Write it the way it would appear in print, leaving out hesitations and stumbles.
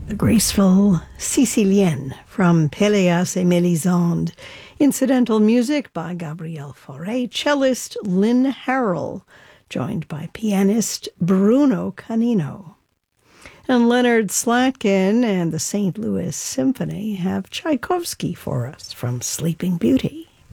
The graceful Sicilienne from Péléas et Mélisande. Incidental music by Gabriel Fauré, cellist Lynn Harrell, joined by pianist Bruno Canino. And Leonard Slatkin and the St. Louis Symphony have Tchaikovsky for us from Sleeping Beauty.